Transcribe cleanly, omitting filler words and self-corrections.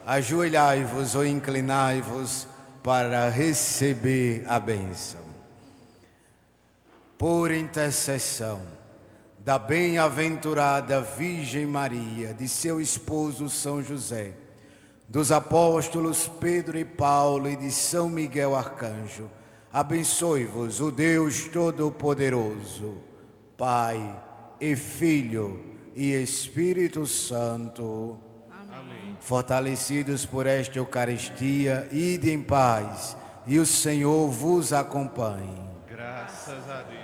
Ajoelhai-vos ou inclinai-vos para receber a bênção. Por intercessão da bem-aventurada Virgem Maria, de seu esposo São José, dos apóstolos Pedro e Paulo e de São Miguel Arcanjo, abençoe-vos o Deus Todo-Poderoso, Pai e Filho e Espírito Santo. Amém. Fortalecidos por esta Eucaristia, ide em paz, e o Senhor vos acompanhe. Graças a Deus.